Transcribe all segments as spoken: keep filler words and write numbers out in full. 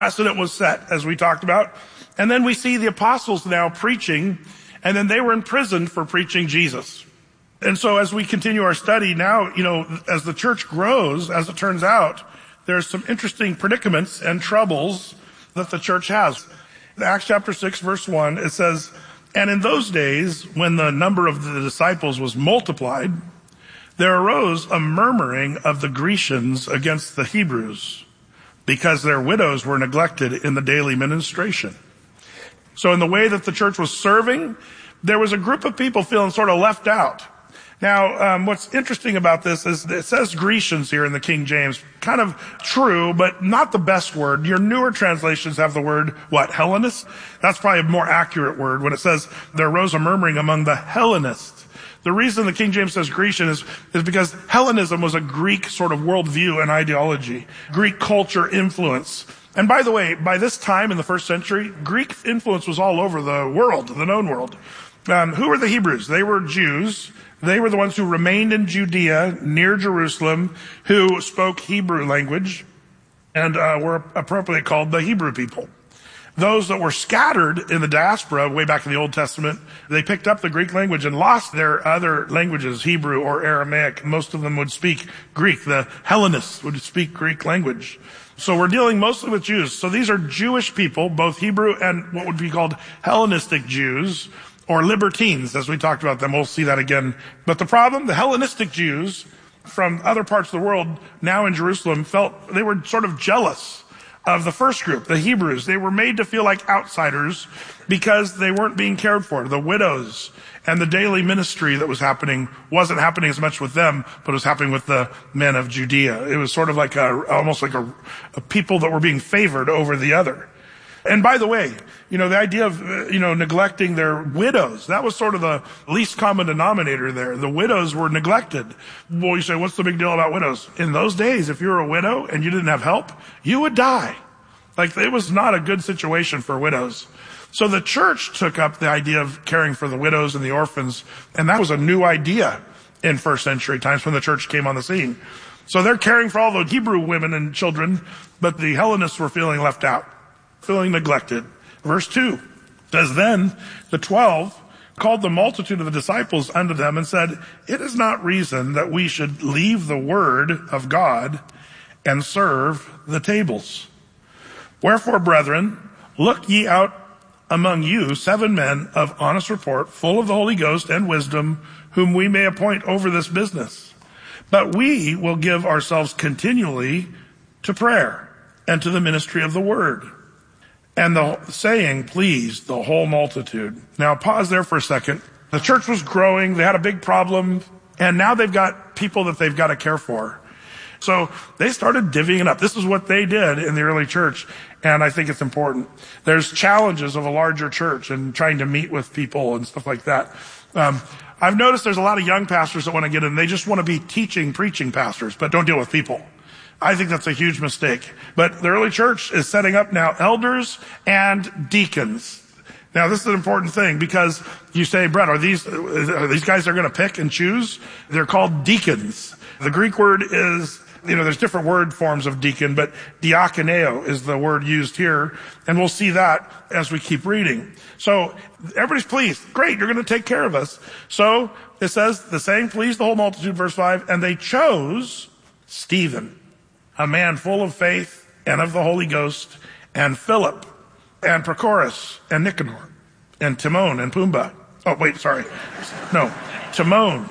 Precedent was set, as we talked about. And then we see the apostles now preaching, and then they were imprisoned for preaching Jesus. And so as we continue our study now, you know, as the church grows, as it turns out, there's some interesting predicaments and troubles that the church has. In Acts chapter six, verse one, it says, "And in those days, when the number of the disciples was multiplied, there arose a murmuring of the Grecians against the Hebrews, because their widows were neglected in the daily ministration." So in the way that the church was serving, there was a group of people feeling sort of left out. Now, um, what's interesting about this is it says Grecians here in the King James. Kind of true, but not the best word. Your newer translations have the word, what, Hellenists? That's probably a more accurate word when it says there arose a murmuring among the Hellenists. The reason the King James says Grecian is, is because Hellenism was a Greek sort of worldview and ideology, Greek culture influence. And by the way, by this time in the first century, Greek influence was all over the world, the known world. Um, who were the Hebrews? They were Jews. They were the ones who remained in Judea, near Jerusalem, who spoke Hebrew language and uh, were appropriately called the Hebrew people. Those that were scattered in the diaspora way back in the Old Testament, they picked up the Greek language and lost their other languages, Hebrew or Aramaic. Most of them would speak Greek. The Hellenists would speak Greek language. So we're dealing mostly with Jews. So these are Jewish people, both Hebrew and what would be called Hellenistic Jews, or libertines, as we talked about them. We'll see that again. But the problem, the Hellenistic Jews from other parts of the world now in Jerusalem felt they were sort of jealous of the first group, the Hebrews. They were made to feel like outsiders because they weren't being cared for. The widows and the daily ministry that was happening wasn't happening as much with them, but it was happening with the men of Judea. It was sort of like a, almost like a, a people that were being favored over the other. And by the way, you know, the idea of, you know, neglecting their widows, that was sort of the least common denominator there. The widows were neglected. Well, you say, what's the big deal about widows? In those days, if you were a widow and you didn't have help, you would die. Like, it was not a good situation for widows. So the church took up the idea of caring for the widows and the orphans, and that was a new idea in first century times when the church came on the scene. So they're caring for all the Hebrew women and children, but the Hellenists were feeling left out, feeling neglected. Verse two says, "Then the twelve called the multitude of the disciples unto them and said, It is not reason that we should leave the word of God and serve the tables. Wherefore, brethren, look ye out among you seven men of honest report, full of the Holy Ghost and wisdom, whom we may appoint over this business. But we will give ourselves continually to prayer and to the ministry of the word." And the saying pleased the whole multitude. Now pause there for a second. The church was growing. They had a big problem. And now they've got people that they've got to care for. So they started divvying it up. This is what they did in the early church. And I think it's important. There's challenges of a larger church and trying to meet with people and stuff like that. Um, I've noticed there's a lot of young pastors that want to get in. They just want to be teaching, preaching pastors, but don't deal with people. I think that's a huge mistake. But the early church is setting up now elders and deacons. Now, this is an important thing because you say, Brett, are these, are these guys they're going to pick and choose? They're called deacons. The Greek word is, you know, there's different word forms of deacon, but diakoneo is the word used here. And we'll see that as we keep reading. So everybody's pleased. Great, you're going to take care of us. So it says, the saying pleased the whole multitude, verse five, and they chose Stephen, a man full of faith and of the Holy Ghost, and Philip, and Prochorus, and Nicanor, and Timon, and Pumbaa. Oh, wait, sorry. No, Timon,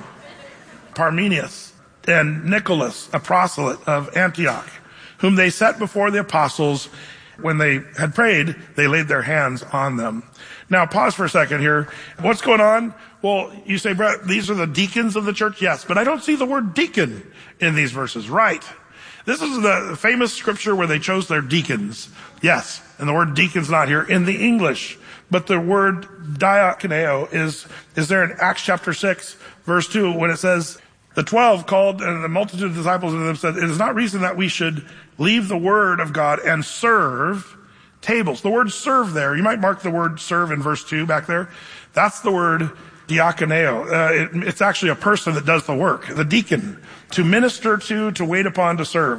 Parmenius, and Nicholas, a proselyte of Antioch, whom they set before the apostles. When they had prayed, they laid their hands on them. Now, pause for a second here. What's going on? Well, you say, Brett, these are the deacons of the church? Yes, but I don't see the word deacon in these verses. Right. This is the famous scripture where they chose their deacons. Yes, and the word deacon's not here in the English, but the word diakoneo is, is there in Acts chapter six, verse two, when it says, the twelve called and the multitude of disciples of them said, it is not reason that we should leave the word of God and serve tables. The word serve there, you might mark the word serve in verse two back there. That's the word diakoneo. Uh, it, it's actually a person that does the work, the deacon, to minister to, to wait upon, to serve.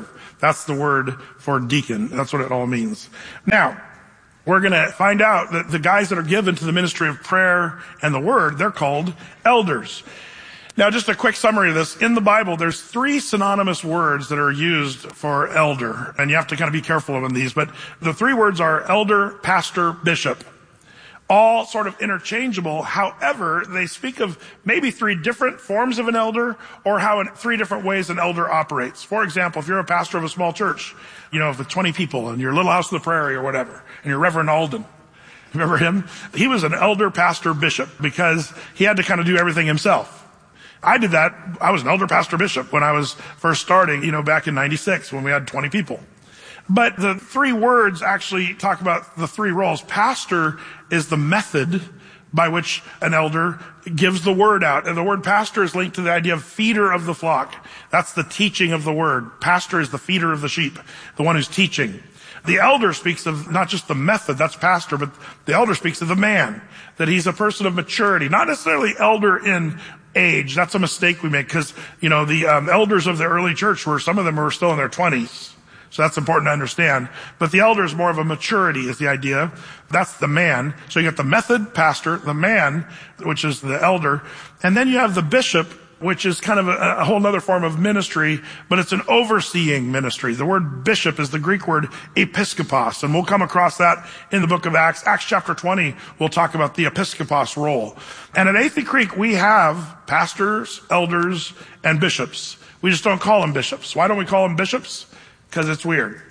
That's the word for deacon. That's what it all means. Now, we're going to find out that the guys that are given to the ministry of prayer and the word, they're called elders. Now, just a quick summary of this. In the Bible, there's three synonymous words that are used for elder, and you have to kind of be careful of these, but the three words are elder, pastor, bishop. All sort of interchangeable. However, they speak of maybe three different forms of an elder, or how in three different ways an elder operates. For example, if you're a pastor of a small church, you know, with twenty people in your little house on the prairie or whatever, and you're Reverend Alden. Remember him? He was an elder, pastor, bishop because he had to kind of do everything himself. I did that. I was an elder, pastor, bishop when I was first starting, you know, back in ninety-six when we had twenty people. But the three words actually talk about the three roles. Pastor is the method by which an elder gives the word out. And the word pastor is linked to the idea of feeder of the flock. That's the teaching of the word. Pastor is the feeder of the sheep, the one who's teaching. The elder speaks of not just the method, that's pastor, but the elder speaks of the man, that he's a person of maturity, not necessarily elder in age. That's a mistake we make because, you know, the um, elders of the early church were, some of them were still in their twenties. So that's important to understand. But the elder is more of a maturity is the idea. That's the man. So you got the method, pastor, the man, which is the elder. And then you have the bishop, which is kind of a, a whole other form of ministry, but it's an overseeing ministry. The word bishop is the Greek word episkopos, and we'll come across that in the book of Acts. Acts chapter twenty, we'll talk about the episkopos role. And at Athey Creek, we have pastors, elders, and bishops. We just don't call them bishops. Why don't we call them bishops? Because it's weird.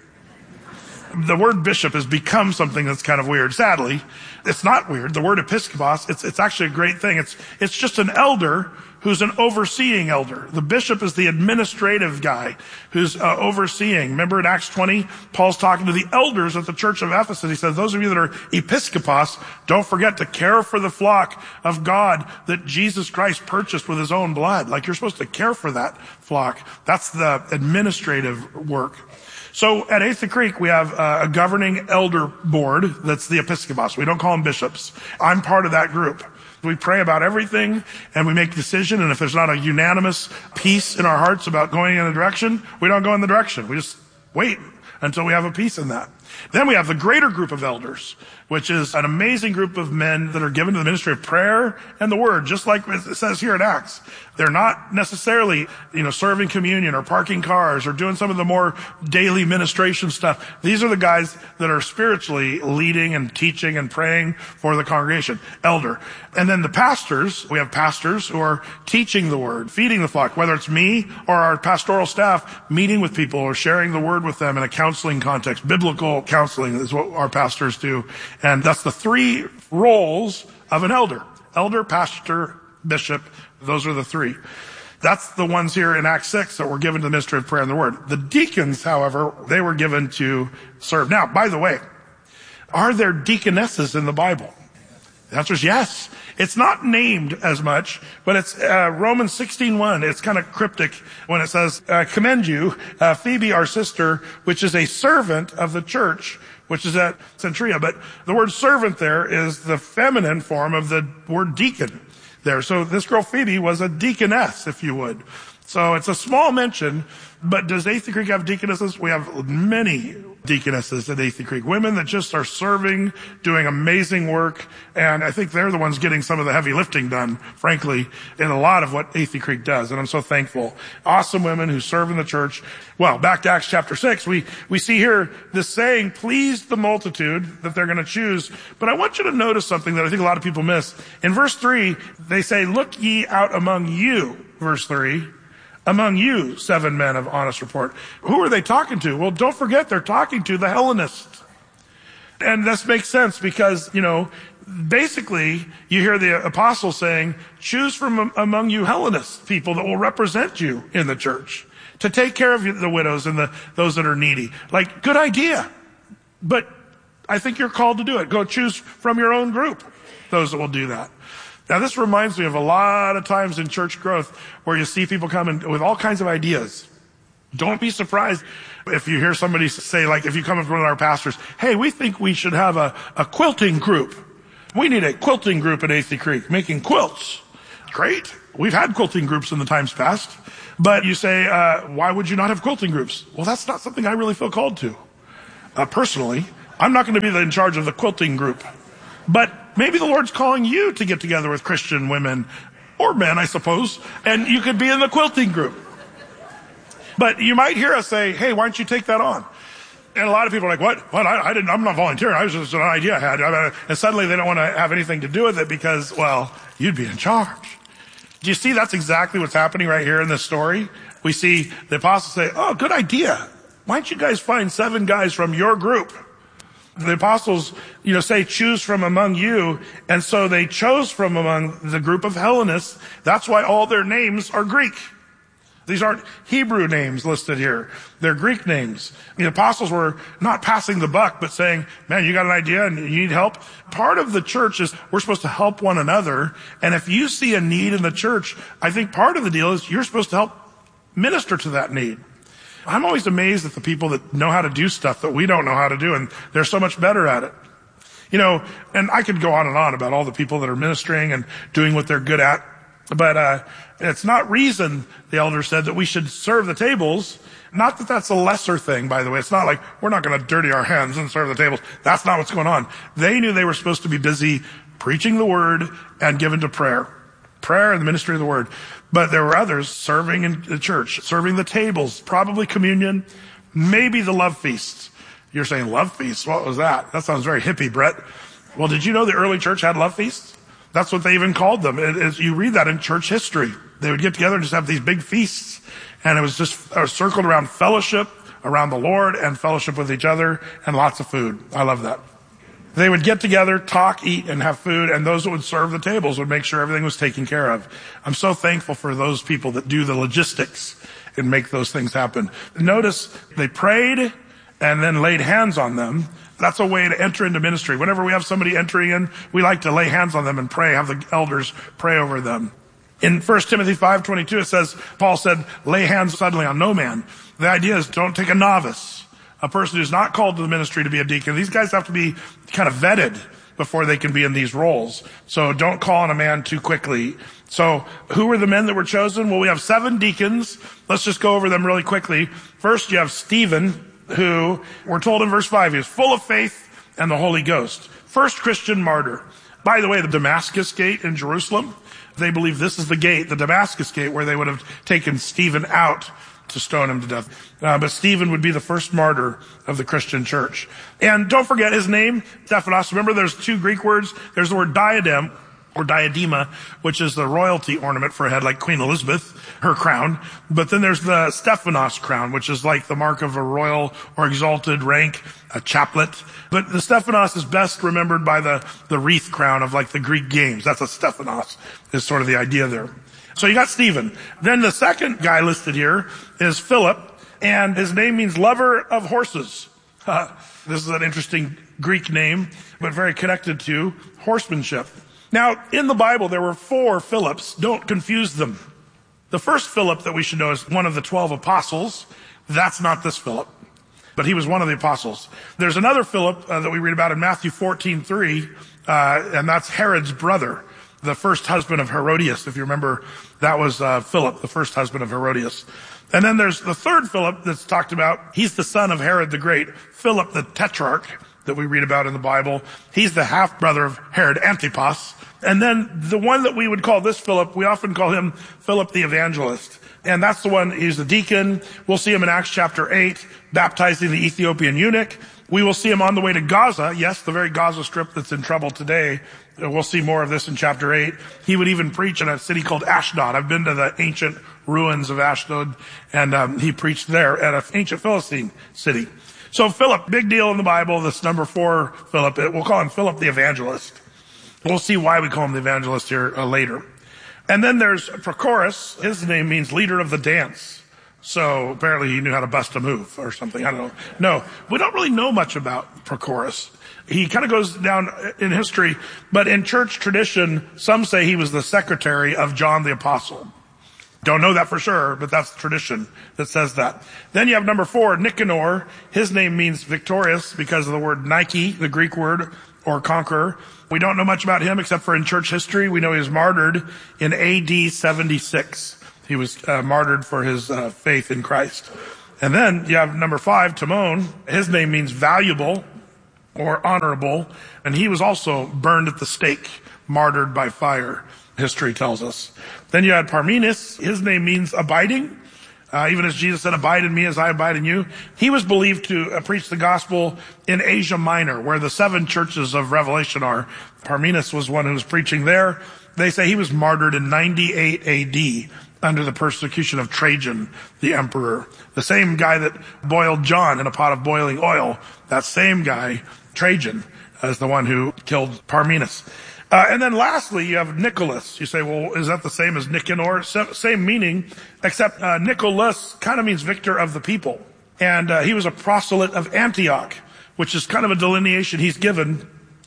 The word bishop has become something that's kind of weird. Sadly, it's not weird. The word episkopos, it's, it's actually a great thing. It's, it's just an elder who's an overseeing elder. The bishop is the administrative guy who's uh, overseeing. Remember in Acts twenty, Paul's talking to the elders at the church of Ephesus. He says, those of you that are episkopos, don't forget to care for the flock of God that Jesus Christ purchased with his own blood. Like you're supposed to care for that flock. That's the administrative work. So at Athey Creek, we have a governing elder board that's the episkopos. We don't call them bishops. I'm part of that group. We pray about everything and we make a decision. And if there's not a unanimous peace in our hearts about going in a direction, we don't go in the direction. We just wait until we have a peace in that. Then we have the greater group of elders, which is an amazing group of men that are given to the ministry of prayer and the word, just like it says here in Acts. They're not necessarily, you know, serving communion or parking cars or doing some of the more daily ministration stuff. These are the guys that are spiritually leading and teaching and praying for the congregation. Elder. And then the pastors, we have pastors who are teaching the word, feeding the flock, whether it's me or our pastoral staff meeting with people or sharing the word with them in a counseling context. Biblical counseling is what our pastors do. And that's the three roles of an elder. Elder, pastor, bishop. Those are the three. That's the ones here in Acts six that were given to the ministry of prayer and the word. The deacons, however, they were given to serve. Now, by the way, are there deaconesses in the Bible? The answer is yes. It's not named as much, but it's uh, Romans sixteen one. It's kind of cryptic when it says, uh, commend you, uh, Phoebe, our sister, which is a servant of the church, which is at Centuria. But the word servant there is the feminine form of the word deacon there. So this girl Phoebe was a deaconess, if you would. So it's a small mention, but does Athey Creek have deaconesses? We have many deaconesses at Athey Creek. Women that just are serving, doing amazing work, and I think they're the ones getting some of the heavy lifting done, frankly, in a lot of what Athey Creek does, and I'm so thankful. Awesome women who serve in the church. Well, back to Acts chapter six, we, we see here this saying, pleased the multitude that they're going to choose. But I want you to notice something that I think a lot of people miss. In verse three, they say, look ye out among you, verse three. Among you, seven men of honest report. Who are they talking to? Well, don't forget, they're talking to the Hellenists. And this makes sense because, you know, basically, you hear the apostles saying, choose from among you Hellenist people that will represent you in the church to take care of the widows and the those that are needy. Like, good idea. But I think you're called to do it. Go choose from your own group those that will do that. Now, this reminds me of a lot of times in church growth where you see people come in with all kinds of ideas. Don't be surprised if you hear somebody say, like, if you come up with one of our pastors, hey, we think we should have a, a quilting group. We need a quilting group at Athey Creek making quilts. Great. We've had quilting groups in the times past, but you say, uh, why would you not have quilting groups? Well, that's not something I really feel called to. Uh, personally, I'm not going to be the, in charge of the quilting group, but maybe the Lord's calling you to get together with Christian women or men, I suppose, and you could be in the quilting group. But you might hear us say, hey, why don't you take that on? And a lot of people are like, what? What? I, I didn't, I'm not volunteering. I was just an idea I had. And suddenly they don't want to have anything to do with it because, well, you'd be in charge. Do you see that's exactly what's happening right here in this story? We see the apostles say, oh, good idea. Why don't you guys find seven guys from your group? The apostles, you know, say, choose from among you. And so they chose from among the group of Hellenists. That's why all their names are Greek. These aren't Hebrew names listed here. They're Greek names. The apostles were not passing the buck, but saying, man, you got an idea and you need help. Part of the church is we're supposed to help one another. And if you see a need in the church, I think part of the deal is you're supposed to help minister to that need. I'm always amazed at the people that know how to do stuff that we don't know how to do, and they're so much better at it. You know, and I could go on and on about all the people that are ministering and doing what they're good at. But uh it's not reason, the elder said, that we should serve the tables. Not that that's a lesser thing, by the way. It's not like we're not going to dirty our hands and serve the tables. That's not what's going on. They knew they were supposed to be busy preaching the word and given to prayer. Prayer and the ministry of the word. But there were others serving in the church, serving the tables, probably communion, maybe the love feasts. You're saying love feasts? What was that? That sounds very hippie, Brett. Well, did you know the early church had love feasts? That's what they even called them. It, it, you read that in church history. They would get together and just have these big feasts. And it was just uh, circled around fellowship, around the Lord, and fellowship with each other, and lots of food. I love that. They would get together, talk, eat, and have food, and those that would serve the tables would make sure everything was taken care of. I'm so thankful for those people that do the logistics and make those things happen. Notice they prayed and then laid hands on them. That's a way to enter into ministry. Whenever we have somebody entering in, we like to lay hands on them and pray, have the elders pray over them. In First Timothy five twenty-two, it says, Paul said, lay hands suddenly on no man. The idea is don't take a novice, a person who's not called to the ministry to be a deacon. These guys have to be kind of vetted before they can be in these roles. So don't call on a man too quickly. So who were the men that were chosen? Well, we have seven deacons. Let's just go over them really quickly. First, you have Stephen, who we're told in verse five, he is full of faith and the Holy Ghost. First Christian martyr. By the way, the Damascus gate in Jerusalem, they believe this is the gate, the Damascus gate, where they would have taken Stephen out to stone him to death. Uh, but Stephen would be the first martyr of the Christian church. And don't forget his name, Stephanos. Remember, there's two Greek words. There's the word diadem, or diadema, which is the royalty ornament for a head, like Queen Elizabeth, her crown. But then there's the Stephanos crown, which is like the mark of a royal or exalted rank, a chaplet. But the Stephanos is best remembered by the, the wreath crown of like the Greek games. That's a Stephanos, is sort of the idea there. So you got Stephen. Then the second guy listed here is Philip, and his name means lover of horses. Uh, this is an interesting Greek name, but very connected to horsemanship. Now, in the Bible, there were four Philips. Don't confuse them. The first Philip that we should know is one of the twelve apostles. That's not this Philip, but he was one of the apostles. There's another Philip uh, that we read about in Matthew fourteen three, uh, and that's Herod's brother, the first husband of Herodias. If you remember, that was uh, Philip, the first husband of Herodias. And then there's the third Philip that's talked about. He's the son of Herod the Great, Philip the Tetrarch, that we read about in the Bible. He's the half-brother of Herod Antipas. And then the one that we would call this Philip, we often call him Philip the Evangelist. And that's the one, he's the deacon. We'll see him in Acts chapter eight, baptizing the Ethiopian eunuch. We will see him on the way to Gaza. Yes, the very Gaza Strip that's in trouble today. We'll see more of this in chapter eight. He would even preach in a city called Ashdod. I've been to the ancient ruins of Ashdod, and um, he preached there at an ancient Philistine city. So Philip, big deal in the Bible, this number four Philip. We'll call him Philip the Evangelist. We'll see why we call him the evangelist here uh, later. And then there's Prochorus. His name means leader of the dance. So apparently he knew how to bust a move or something. I don't know. No, we don't really know much about Prochorus. He kind of goes down in history, but in church tradition, some say he was the secretary of John the Apostle. Don't know that for sure, but that's tradition that says that. Then you have number four, Nicanor. His name means victorious because of the word Nike, the Greek word, or conqueror. We don't know much about him except for in church history. We know he was martyred in A D seventy-six. He was uh, martyred for his uh, faith in Christ. And then you have number five, Timon. His name means valuable or honorable. And he was also burned at the stake, martyred by fire, history tells us. Then you had Parmenas. His name means abiding. Uh, even as Jesus said, abide in me as I abide in you. He was believed to uh, preach the gospel in Asia Minor, where the seven churches of Revelation are. Parmenas was one who was preaching there. They say he was martyred in ninety-eight A D under the persecution of Trajan, the emperor. The same guy that boiled John in a pot of boiling oil. That same guy, Trajan, is the one who killed Parmenas. Uh, and then lastly, you have Nicholas. You say, well, is that the same as Nicanor? Same meaning, except uh, Nicholas kind of means victor of the people. And uh, he was a proselyte of Antioch, which is kind of a delineation he's given.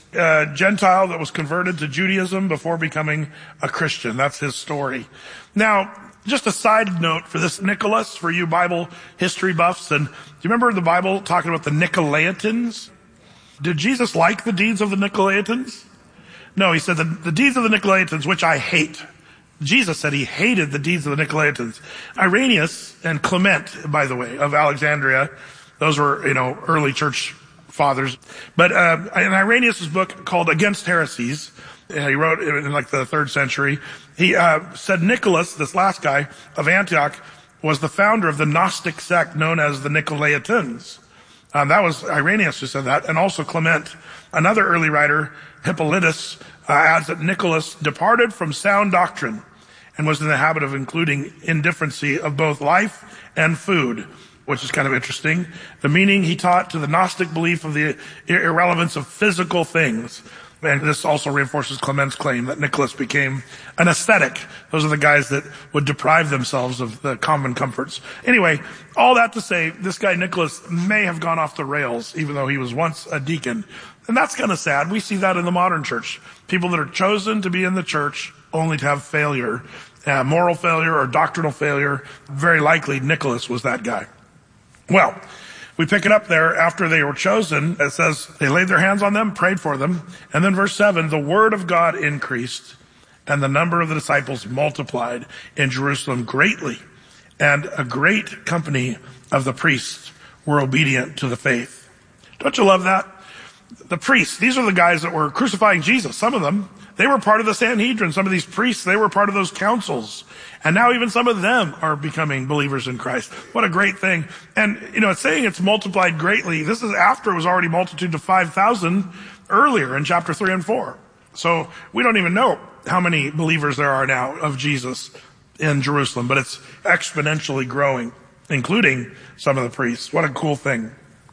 A Gentile that was converted to Judaism before becoming a Christian. That's his story. Now, just a side note for this Nicholas, for you Bible history buffs. And do you remember the Bible talking about the Nicolaitans? Did Jesus like the deeds of the Nicolaitans? No, he said the, the deeds of the Nicolaitans, which I hate. Jesus said he hated the deeds of the Nicolaitans. Irenaeus and Clement, by the way, of Alexandria, those were, you know, early church fathers. But uh, in Irenaeus' book called Against Heresies, uh, he wrote in like the third century, he uh, said Nicholas, this last guy of Antioch, was the founder of the Gnostic sect known as the Nicolaitans. Um, that was Irenaeus who said that, and also Clement. Another early writer, Hippolytus, uh, adds that Nicholas departed from sound doctrine and was in the habit of including indifferency of both life and food, which is kind of interesting. The meaning he taught to the Gnostic belief of the irrelevance of physical things. And this also reinforces Clement's claim that Nicholas became an ascetic. Those are the guys that would deprive themselves of the common comforts. Anyway, all that to say, this guy Nicholas may have gone off the rails, even though he was once a deacon. And that's kind of sad. We see that in the modern church. People that are chosen to be in the church only to have failure, uh, moral failure or doctrinal failure. Very likely Nicholas was that guy. Well, we pick it up there after they were chosen. It says they laid their hands on them, prayed for them. And then verse seven, the word of God increased and the number of the disciples multiplied in Jerusalem greatly. And a great company of the priests were obedient to the faith. Don't you love that? The priests, these are the guys that were crucifying Jesus. Some of them, they were part of the Sanhedrin. Some of these priests, they were part of those councils. And now even some of them are becoming believers in Christ. What a great thing. And, you know, it's saying it's multiplied greatly. This is after it was already multitude to five thousand earlier in chapter three and four. So we don't even know how many believers there are now of Jesus in Jerusalem, but it's exponentially growing, including some of the priests. What a cool thing.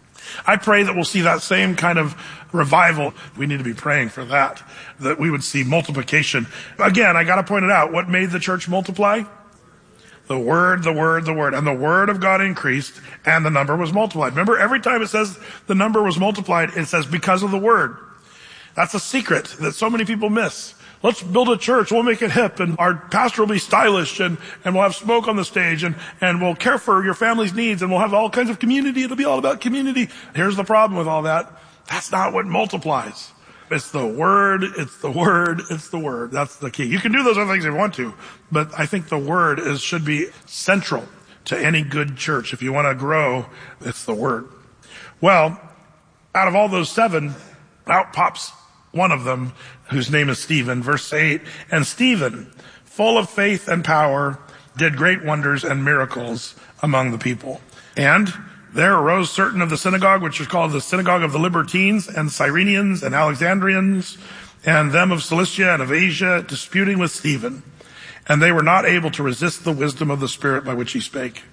I pray that we'll see that same kind of revival. We need to be praying for that, that we would see multiplication. Again, I got to point it out. What made the church multiply? The word, the word, the word. And the word of God increased and the number was multiplied. Remember, every time it says the number was multiplied, it says because of the word. That's a secret that so many people miss. Let's build a church. We'll make it hip and our pastor will be stylish and, and we'll have smoke on the stage and, and we'll care for your family's needs and we'll have all kinds of community. It'll be all about community. Here's the problem with all that. That's not what multiplies. It's the word. It's the word. It's the word. That's the key. You can do those other things if you want to, but I think the word is, should be central to any good church. If you want to grow, it's the word. Well, out of all those seven, out pops one of them, whose name is Stephen, verse eight. And Stephen, full of faith and power, did great wonders and miracles among the people. And there arose certain of the synagogue, which is called the synagogue of the Libertines and Cyrenians and Alexandrians, and them of Cilicia and of Asia, disputing with Stephen. And they were not able to resist the wisdom of the Spirit by which he spake.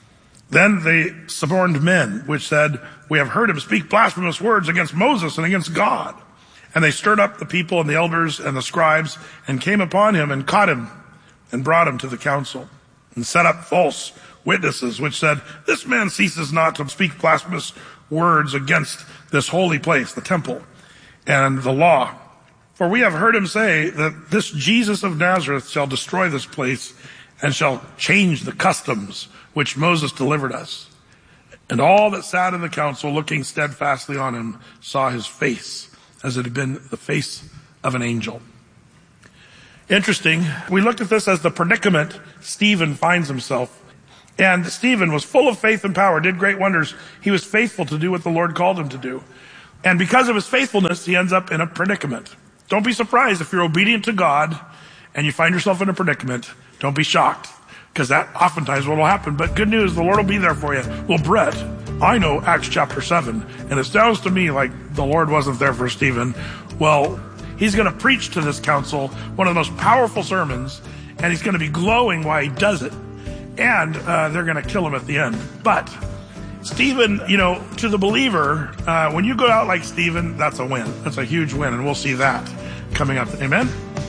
Then they suborned men, which said, we have heard him speak blasphemous words against Moses and against God. And they stirred up the people and the elders and the scribes and came upon him and caught him and brought him to the council and set up false witnesses, which said, this man ceases not to speak blasphemous words against this holy place, the temple, and the law. For we have heard him say that this Jesus of Nazareth shall destroy this place and shall change the customs which Moses delivered us. And all that sat in the council, looking steadfastly on him, saw his face as it had been the face of an angel. Interesting. We looked at this as the predicament Stephen finds himself. And Stephen was full of faith and power, did great wonders. He was faithful to do what the Lord called him to do. And because of his faithfulness, he ends up in a predicament. Don't be surprised if you're obedient to God and you find yourself in a predicament. Don't be shocked, because that oftentimes what will happen. But good news, the Lord will be there for you. Well, Brett, I know Acts chapter seven, and it sounds to me like the Lord wasn't there for Stephen. Well, he's going to preach to this council one of the most powerful sermons, and he's going to be glowing while he does it. And uh, they're going to kill him at the end. But Stephen, you know, to the believer, uh, when you go out like Stephen, that's a win. That's a huge win, and we'll see that coming up. Amen?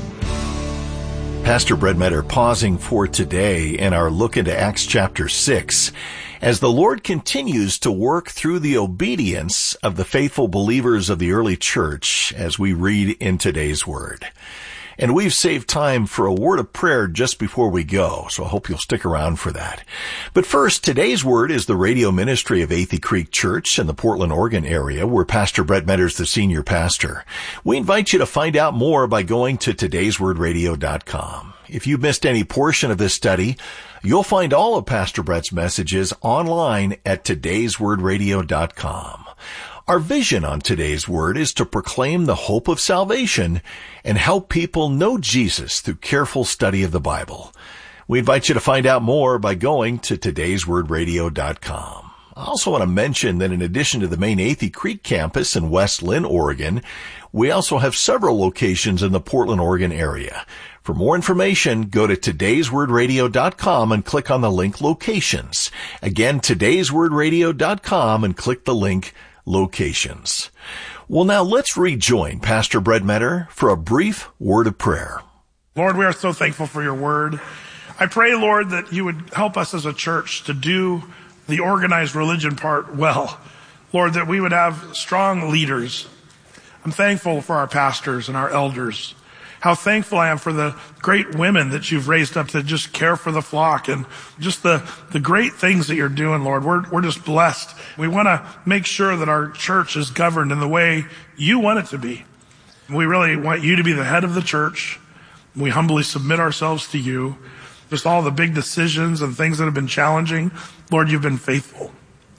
Pastor Brett Metter pausing for today in our look into Acts chapter six as the Lord continues to work through the obedience of the faithful believers of the early church as we read in today's word. And we've saved time for a word of prayer just before we go, so I hope you'll stick around for that. But first, today's word is the radio ministry of Athey Creek Church in the Portland, Oregon area, where Pastor Brett Metter is the senior pastor. We invite you to find out more by going to todays word radio dot com. If you missed any portion of this study, you'll find all of Pastor Brett's messages online at todays word radio dot com. Our vision on today's word is to proclaim the hope of salvation and help people know Jesus through careful study of the Bible. We invite you to find out more by going to todays word radio dot com. I also want to mention that in addition to the main Athey Creek campus in West Linn, Oregon, we also have several locations in the Portland, Oregon area. For more information, go to todays word radio dot com and click on the link Locations. Again, todays word radio dot com and click the link Locations. Well, now let's rejoin Pastor Brett Metter for a brief word of prayer. Lord, we are so thankful for your word. I pray, Lord, that you would help us as a church to do the organized religion part well. Lord, that we would have strong leaders. I'm thankful for our pastors and our elders. How thankful I am for the great women that you've raised up to just care for the flock and just the, the great things that you're doing, Lord. We're, we're just blessed. We want to make sure that our church is governed in the way you want it to be. We really want you to be the head of the church. We humbly submit ourselves to you. Just all the big decisions and things that have been challenging, Lord, you've been faithful.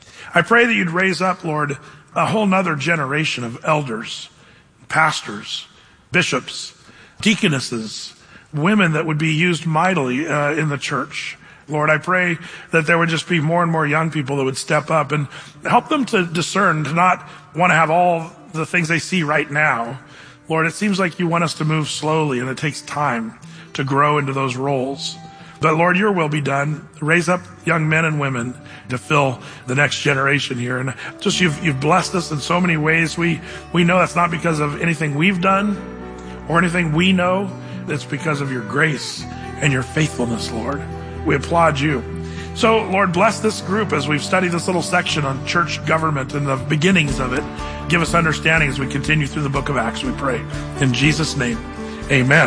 I pray that you'd raise up, Lord, a whole nother generation of elders, pastors, bishops, deaconesses, women that would be used mightily uh, in the church. Lord, I pray that there would just be more and more young people that would step up and help them to discern, to not want to have all the things they see right now. Lord, it seems like you want us to move slowly, and it takes time to grow into those roles. But Lord, your will be done. Raise up young men and women to fill the next generation here. And just you've, you've blessed us in so many ways. We, we know that's not because of anything we've done or anything we know. It's because of your grace and your faithfulness, Lord. We applaud you. So, Lord, bless this group as we've studied this little section on church government and the beginnings of it. Give us understanding as we continue through the book of Acts, we pray. In Jesus' name, amen.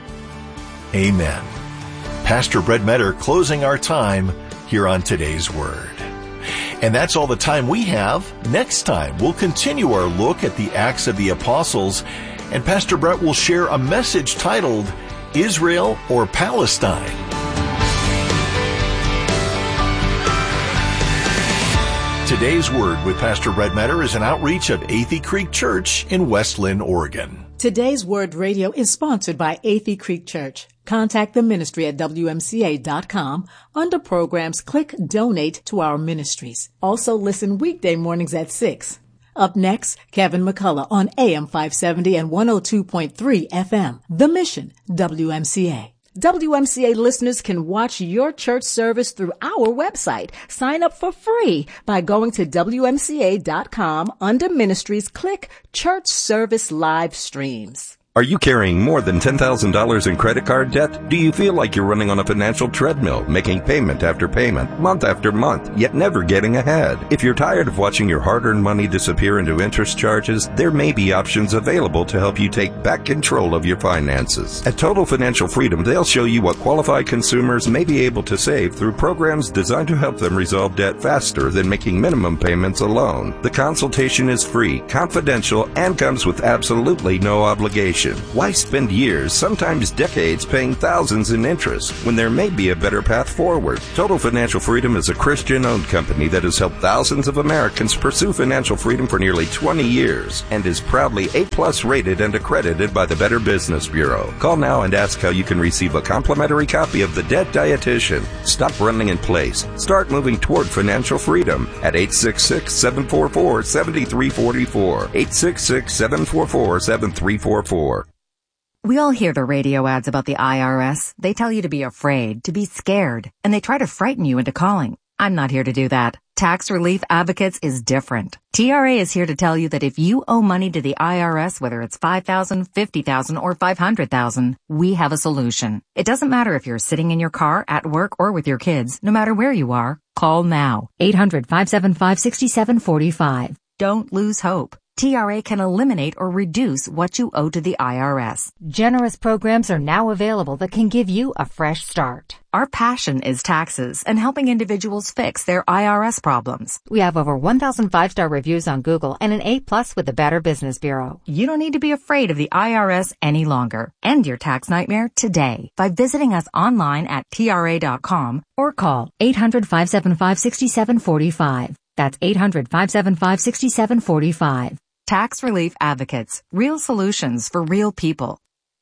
Amen. Pastor Brett Metter closing our time here on Today's Word. And that's all the time we have. Next time, we'll continue our look at the Acts of the Apostles, and Pastor Brett will share a message titled, Israel or Palestine? Today's Word with Pastor Brett Metter is an outreach of Athey Creek Church in West Linn, Oregon. Today's Word Radio is sponsored by Athey Creek Church. Contact the ministry at W M C A dot com. Under programs, click Donate to our ministries. Also listen weekday mornings at six. Up next, Kevin McCullough on A M five seventy and one oh two point three F M. The Mission, W M C A. W M C A listeners can watch your church service through our website. Sign up for free by going to W M C A dot com. Under Ministries, click Church Service Live Streams. Are you carrying more than ten thousand dollars in credit card debt? Do you feel like you're running on a financial treadmill, making payment after payment, month after month, yet never getting ahead? If you're tired of watching your hard-earned money disappear into interest charges, there may be options available to help you take back control of your finances. At Total Financial Freedom, they'll show you what qualified consumers may be able to save through programs designed to help them resolve debt faster than making minimum payments alone. The consultation is free, confidential, and comes with absolutely no obligation. Why spend years, sometimes decades, paying thousands in interest when there may be a better path forward? Total Financial Freedom is a Christian-owned company that has helped thousands of Americans pursue financial freedom for nearly twenty years and is proudly A plus rated and accredited by the Better Business Bureau. Call now and ask how you can receive a complimentary copy of The Debt Dietitian. Stop running in place. Start moving toward financial freedom at eight six six, seven four four, seven three four four. eight six six, seven four four, seven three four four. We all hear the radio ads about the I R S. They tell you to be afraid, to be scared, and they try to frighten you into calling. I'm not here to do that. Tax Relief Advocates is different. T R A is here to tell you that if you owe money to the I R S, whether it's five thousand dollars, fifty thousand dollars, or five hundred thousand dollars, we have a solution. It doesn't matter if you're sitting in your car, at work, or with your kids. No matter where you are, call now. eight hundred, five seven five, six seven four five. Don't lose hope. T R A can eliminate or reduce what you owe to the I R S. Generous programs are now available that can give you a fresh start. Our passion is taxes and helping individuals fix their I R S problems. We have over one thousand five-star reviews on Google and an A plus with the Better Business Bureau. You don't need to be afraid of the I R S any longer. End your tax nightmare today by visiting us online at T R A dot com or call eight hundred, five seven five, six seven four five. That's eight hundred, five seven five, six seven four five. Tax Relief Advocates. Real solutions for real people.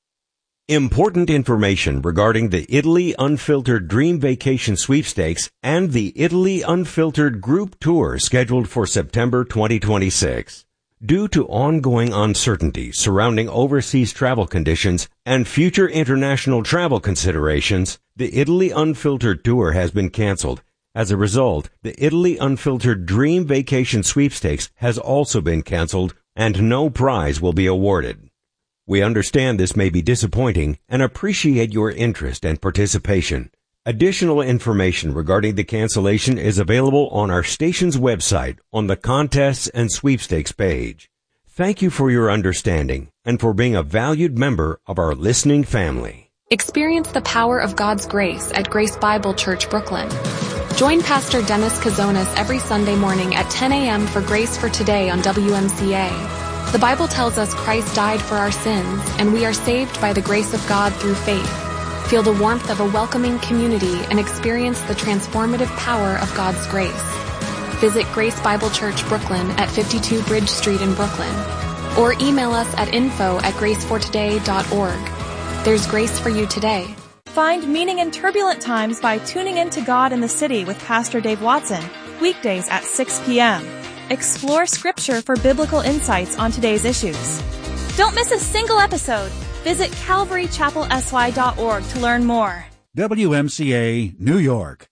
Important information regarding the Italy Unfiltered Dream Vacation Sweepstakes and the Italy Unfiltered Group Tour scheduled for September twenty twenty-six. Due to ongoing uncertainty surrounding overseas travel conditions and future international travel considerations, the Italy Unfiltered Tour has been canceled. As a result, the Italy Unfiltered Dream Vacation Sweepstakes has also been canceled and no prize will be awarded. We understand this may be disappointing and appreciate your interest and participation. Additional information regarding the cancellation is available on our station's website on the Contests and Sweepstakes page. Thank you for your understanding and for being a valued member of our listening family. Experience the power of God's grace at Grace Bible Church, Brooklyn. Join Pastor Dennis Kazonas every Sunday morning at ten a.m. for Grace for Today on W M C A. The Bible tells us Christ died for our sins, and we are saved by the grace of God through faith. Feel the warmth of a welcoming community and experience the transformative power of God's grace. Visit Grace Bible Church, Brooklyn at fifty-two Bridge Street in Brooklyn, or email us at info at grace for today dot org. There's grace for you today. Find meaning in turbulent times by tuning in to God in the City with Pastor Dave Watson, weekdays at six p.m. Explore Scripture for biblical insights on today's issues. Don't miss a single episode. Visit calvary chapel s y dot org to learn more. W M C A, New York.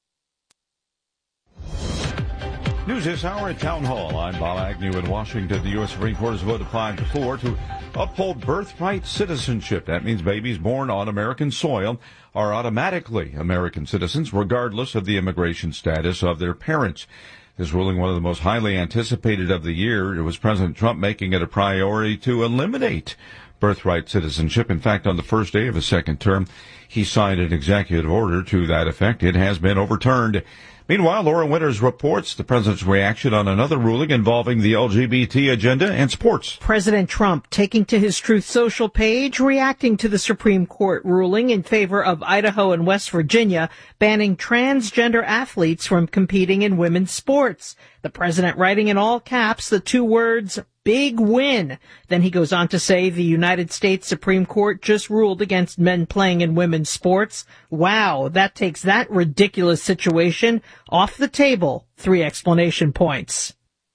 News this hour at Town Hall. I'm Bob Agnew in Washington. The U S Supreme Court has voted five to four to uphold birthright citizenship. That means babies born on American soil are automatically American citizens, regardless of the immigration status of their parents. This ruling, one of the most highly anticipated of the year. It was President Trump making it a priority to eliminate birthright citizenship. In fact, on the first day of his second term, he signed an executive order to that effect. It has been overturned. Meanwhile, Laura Winters reports the president's reaction on another ruling involving the L G B T agenda and sports. President Trump taking to his Truth Social page, reacting to the Supreme Court ruling in favor of Idaho and West Virginia banning transgender athletes from competing in women's sports. The president writing in all caps the two words, big win. Then he goes on to say the United States Supreme Court just ruled against men playing in women's sports. Wow, that takes that ridiculous situation off the table. Three explanation points.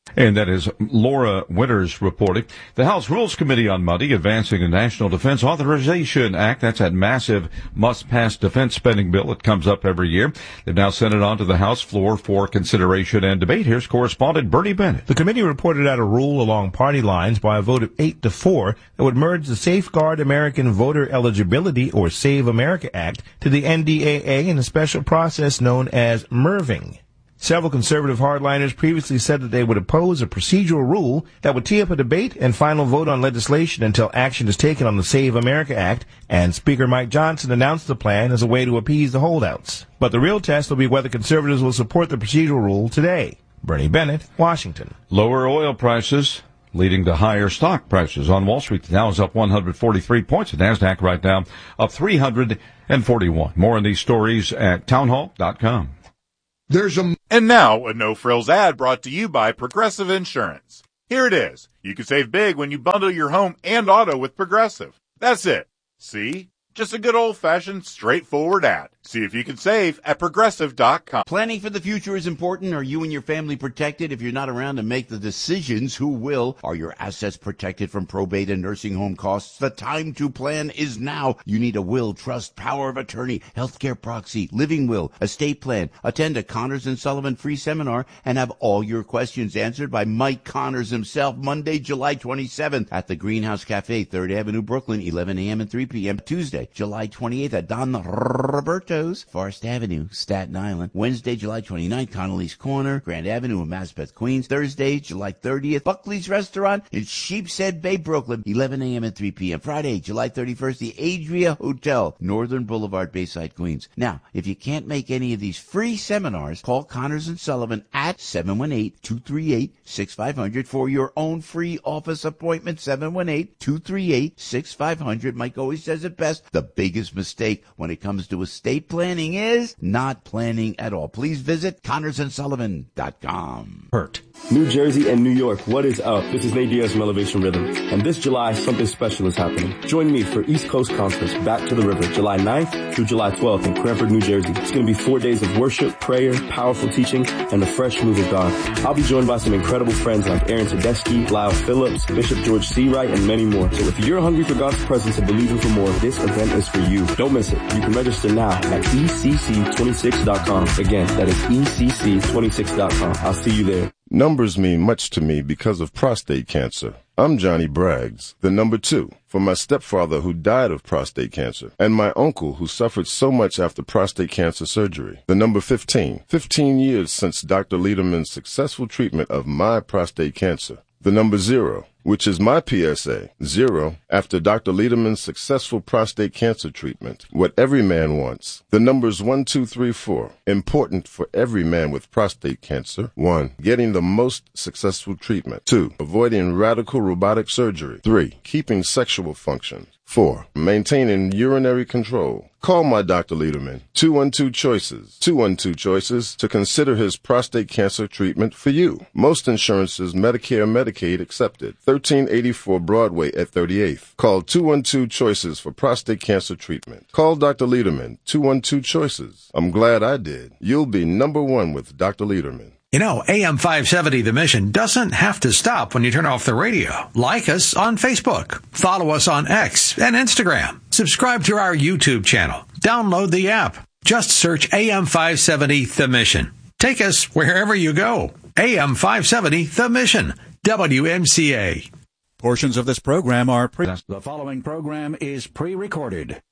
And that is Laura Winters reporting. The House Rules Committee on Monday advancing a National Defense Authorization Act. That's that massive must-pass defense spending bill that comes up every year. They've now sent it on to the House floor for consideration and debate. Here's correspondent Bernie Bennett. The committee reported out a rule along party lines by a vote of eight to four that would merge the Safeguard American Voter Eligibility, or Save America Act, to the N D A A in a special process known as MERVing. Several conservative hardliners previously said that they would oppose a procedural rule that would tee up a debate and final vote on legislation until action is taken on the Save America Act, and Speaker Mike Johnson announced the plan as a way to appease the holdouts. But the real test will be whether conservatives will support the procedural rule today. Bernie Bennett, Washington. Lower oil prices leading to higher stock prices on Wall Street. The Dow is up one hundred forty-three points. The NASDAQ right now up three hundred forty-one. More on these stories at townhall dot com. There's a... And now, a no-frills ad brought to you by Progressive Insurance. Here it is. You can save big when you bundle your home and auto with Progressive. That's it. See? Just a good old-fashioned, straightforward ad. See if you can save at progressive dot com. Planning for the future is important. Are you and your family protected? If you're not around to make the decisions, who will? Are your assets protected from probate and nursing home costs? The time to plan is now. You need a will, trust, power of attorney, healthcare proxy, living will, estate plan. Attend a Connors and Sullivan free seminar and have all your questions answered by Mike Connors himself, Monday, July twenty-seventh at the Greenhouse Cafe, third Avenue, Brooklyn, eleven a.m. and three p.m. Tuesday, July twenty-eighth at Don Roberto's, Forest Avenue, Staten Island. Wednesday, July twenty-ninth, Connolly's Corner, Grand Avenue in Maspeth, Queens. Thursday, July thirtieth, Buckley's Restaurant in Sheepshead Bay, Brooklyn, eleven a.m. and three p.m. Friday, July thirty-first, the Adria Hotel, Northern Boulevard, Bayside, Queens. Now, if you can't make any of these free seminars, call Connors and Sullivan at seven one eight, two three eight, six five zero zero for your own free office appointment. seven one eight, two three eight, six five zero zero. Mike always says it best. The biggest mistake when it comes to estate planning is not planning at all. Please visit Connors and Sullivan dot com. Hurt. New Jersey and New York, what is up? This is Nate Diaz from Elevation Rhythm, and this July, something special is happening. Join me for East Coast Conference, Back to the River, July ninth through July twelfth in Cranford, New Jersey. It's going to be four days of worship, prayer, powerful teaching, and a fresh move of God. I'll be joined by some incredible friends like Aaron Tedeschi, Lyle Phillips, Bishop George Seawright, and many more. So if you're hungry for God's presence and believing for more, this event is for you. Don't miss it. You can register now at E C C twenty-six dot com. Again, that is E C C twenty-six dot com. I'll see you there. Numbers mean much to me because of prostate cancer. I'm Johnny Braggs, the number two, for my stepfather who died of prostate cancer, and my uncle who suffered so much after prostate cancer surgery. The number fifteen, fifteen years since Doctor Lederman's successful treatment of my prostate cancer. The number zero, which is my P S A, zero, after Doctor Lederman's successful prostate cancer treatment. What every man wants. The numbers one, two, three, four, important for every man with prostate cancer. One, getting the most successful treatment. Two, avoiding radical robotic surgery. Three, keeping sexual function. Four, maintaining urinary control. Call my Doctor Lederman, two one two Choices, two one two Choices, to consider his prostate cancer treatment for you. Most insurances, Medicare, Medicaid accepted. thirteen eighty-four Broadway at thirty-eighth. Call two one two Choices for prostate cancer treatment. Call Doctor Lederman, two one two Choices. I'm glad I did. You'll be number one with Doctor Lederman. You know, A M five seventy The Mission doesn't have to stop when you turn off the radio. Like us on Facebook. Follow us on X and Instagram. Subscribe to our YouTube channel. Download the app. Just search A M five seventy The Mission. Take us wherever you go. A M five seventy The Mission. W M C A. Portions of this program are pre- The following program is pre-recorded.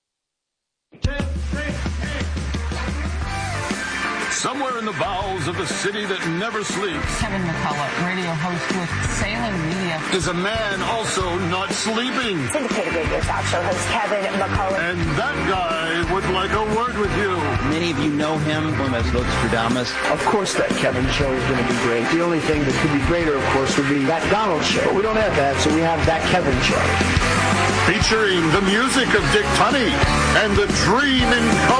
Somewhere in the bowels of a city that never sleeps, Kevin McCullough, radio host with Salem Media, is a man also not sleeping. Syndicated radio talk show host Kevin McCullough. And that guy would like a word with you. Many of you know him as Nostradamus. Of course that Kevin show is going to be great. The only thing that could be greater, of course, would be that Donald show. But we don't have that, so we have that Kevin show. Featuring the music of Dick Tunney and the Dream in Color.